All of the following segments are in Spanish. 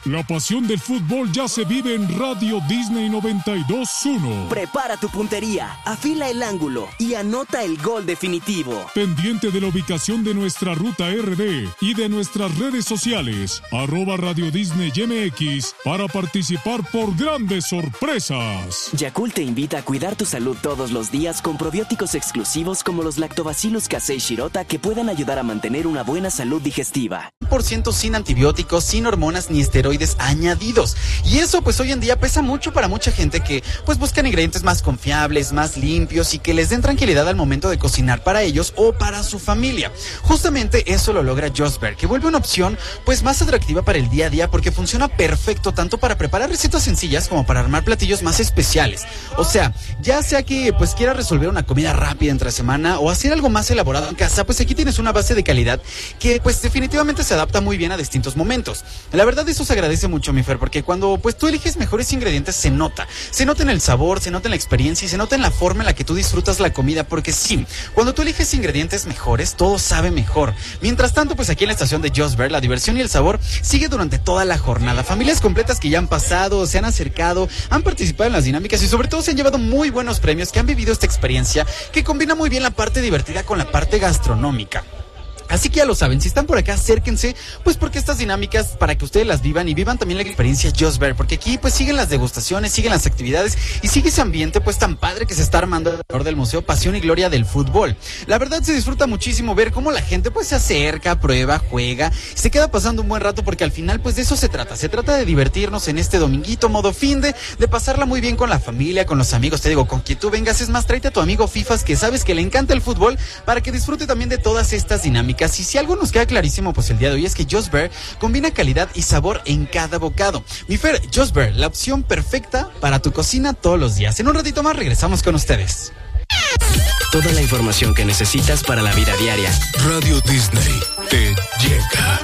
La pasión del fútbol ya se vive en Radio Disney 92.1. Prepara tu puntería, afila el ángulo y anota el gol definitivo. Pendiente de la ubicación de nuestra ruta RD y de nuestras redes sociales, @Radio Disney MX, para participar por grandes sorpresas. Yakult te invita a cuidar tu salud todos los días con probióticos exclusivos como los Lactobacillus casei shirota que puedan ayudar a mantener una buena salud digestiva. 100% sin antibióticos, sin hormonas ni esteroides añadidos. Y eso pues hoy en día pesa mucho para mucha gente que pues buscan ingredientes más confiables, más limpios y que les den tranquilidad al momento de cocinar para ellos o para su familia. Justamente eso lo logra Just Bear, que vuelve una opción pues más atractiva para el día a día porque funciona perfecto tanto para preparar recetas sencillas como para armar platillos más especiales. O sea, ya sea que pues quieras resolver una comida rápida entre semana o hacer algo más elaborado en casa, pues aquí tienes una base de calidad que pues definitivamente se adapta muy bien a distintos momentos. La verdad eso se agradece mucho, mi Fer, porque cuando pues tú eliges mejores ingredientes se nota en el sabor, se nota en la experiencia y se nota en la forma en la que tú disfrutas la comida, porque sí, cuando tú eliges ingredientes mejores, todo sabe mejor. Mientras tanto, pues aquí en la estación de Just Bear, la diversión y el sabor sigue durante toda la jornada. Familias completas que ya han pasado, se han acercado, han participado en las dinámicas y sobre todo se han llevado muy buenos premios, que han vivido esta experiencia que combina muy bien la parte divertida con la parte gastronómica. Así que ya lo saben, si están por acá, acérquense, pues porque estas dinámicas, para que ustedes las vivan y vivan también la experiencia Just Bear, porque aquí pues siguen las degustaciones, siguen las actividades y sigue ese ambiente pues tan padre que se está armando alrededor del Museo Pasión y Gloria del Fútbol. La verdad se disfruta muchísimo ver cómo la gente pues se acerca, prueba, juega, se queda pasando un buen rato porque al final pues de eso se trata de divertirnos en este dominguito, modo fin de pasarla muy bien con la familia, con los amigos, te digo, con quien tú vengas, es más, tráete a tu amigo Fifas que sabes que le encanta el fútbol para que disfrute también de todas estas dinámicas. Y si algo nos queda clarísimo pues el día de hoy es que Just Bear combina calidad y sabor en cada bocado. Mi Fer, Just Bear, la opción perfecta para tu cocina todos los días. En un ratito más regresamos con ustedes. Toda la información que necesitas para la vida diaria. Radio Disney te llega.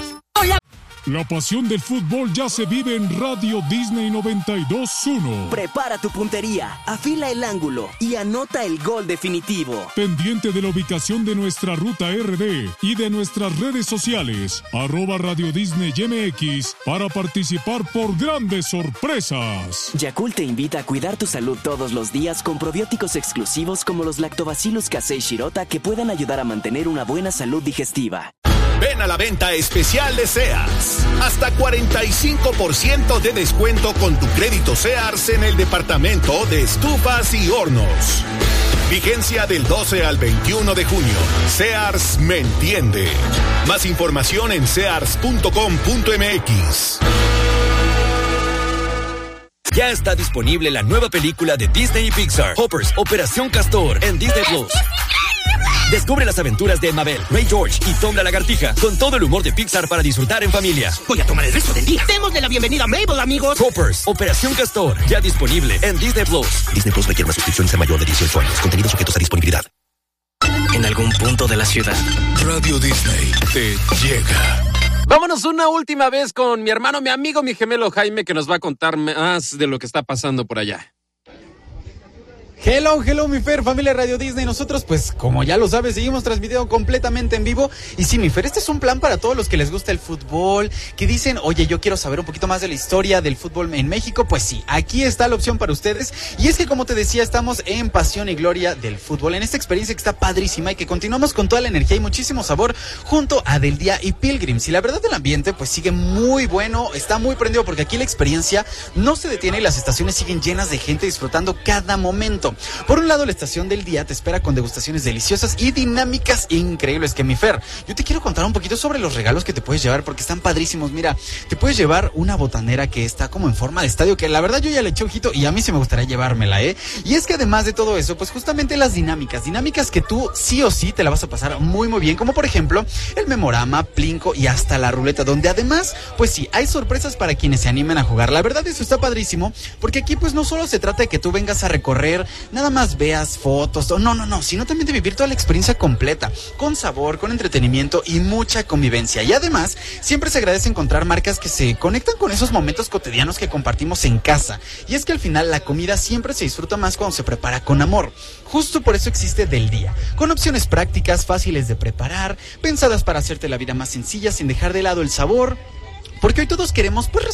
La pasión del fútbol ya se vive en Radio Disney 92.1. Prepara tu puntería, afila el ángulo y anota el gol definitivo. Pendiente de la ubicación de nuestra ruta RD y de nuestras redes sociales, @Radio Disney MX, para participar por grandes sorpresas. Yakult te invita a cuidar tu salud todos los días con probióticos exclusivos como los Lactobacillus casei shirota que puedan ayudar a mantener una buena salud digestiva. Ven a la venta especial de Sears. Hasta 45% de descuento con tu crédito Sears en el departamento de estufas y hornos. Vigencia del 12 al 21 de junio. Sears me entiende. Más información en sears.com.mx. Ya está disponible la nueva película de Disney y Pixar, Hoppers, Operación Castor, en Disney Plus. Descubre las aventuras de Mabel, Ray George y Tom la Lagartija con todo el humor de Pixar para disfrutar en familia. Voy a tomar el resto del día. Démosle la bienvenida a Mabel, amigos. Hoppers, Operación Castor, ya disponible en Disney Plus. Disney Plus requiere una suscripción de mayor de 18 años. Contenidos sujetos a disponibilidad. En algún punto de la ciudad. Radio Disney te llega. Vámonos una última vez con mi hermano, mi amigo, mi gemelo Jaime, que nos va a contar más de lo que está pasando por allá. Hello, mi Fer, familia Radio Disney. Nosotros, pues, como ya lo sabes, seguimos transmitiendo completamente en vivo. Y sí, mi Fer, este es un plan para todos los que les gusta el fútbol, que dicen, oye, yo quiero saber un poquito más de la historia del fútbol en México. Pues sí, aquí está la opción para ustedes. Y es que, como te decía, estamos en Pasión y Gloria del Fútbol, en esta experiencia que está padrísima y que continuamos con toda la energía y muchísimo sabor junto a Del Día y Pilgrims. Y la verdad, el ambiente, pues, sigue muy bueno, está muy prendido, porque aquí la experiencia no se detiene y las estaciones siguen llenas de gente disfrutando cada momento. Por un lado, la estación del día te espera con degustaciones deliciosas y dinámicas increíbles. Que mi Fer, yo te quiero contar un poquito sobre los regalos que te puedes llevar porque están padrísimos. Mira, te puedes llevar una botanera que está como en forma de estadio, que la verdad yo ya le eché ojito y a mí sí me gustaría llevármela, ¿eh? Y es que además de todo eso, pues justamente las dinámicas que tú sí o sí te la vas a pasar muy muy bien, como por ejemplo el memorama, Plinko y hasta la ruleta, donde además, pues sí, hay sorpresas para quienes se animen a jugar. La verdad eso está padrísimo, porque aquí pues no solo se trata de que tú vengas a recorrer nada más veas fotos, no, sino también de vivir toda la experiencia completa, con sabor, con entretenimiento y mucha convivencia. Y además, siempre se agradece encontrar marcas que se conectan con esos momentos cotidianos que compartimos en casa. Y es que al final la comida siempre se disfruta más cuando se prepara con amor. Justo por eso existe Del Día, con opciones prácticas, fáciles de preparar, pensadas para hacerte la vida más sencilla sin dejar de lado el sabor. Porque hoy todos queremos pues